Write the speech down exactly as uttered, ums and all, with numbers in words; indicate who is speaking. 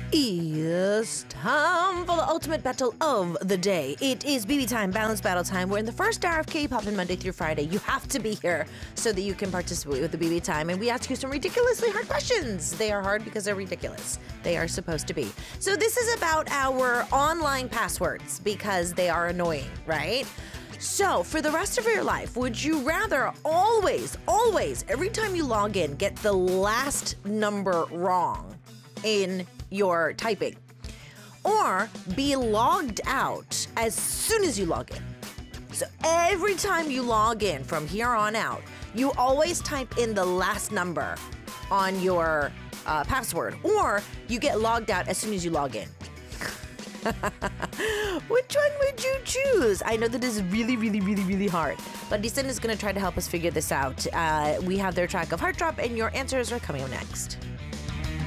Speaker 1: It's time for the ultimate battle of the day. It is B B time, Balance Battle Time. We're in the first hour of K-pop on Monday through Friday. You have to be here so that you can participate with the B B time. And we ask you some ridiculously hard questions. They are hard because they're ridiculous. They are supposed to be. So this is about our online passwords because they are annoying, right? So, for the rest of your life, would you rather always, always, every time you log in, get the last number wrong in your typing, or be logged out as soon as you log in? So, every time you log in from here on out, you always type in the last number on your uh, password, or you get logged out as soon as you log in. Which one would you choose? I know that is really, really, really, really hard. But Dison is going to try to help us figure this out. Uh, we have their track of Heart Drop, and your answers are coming up next.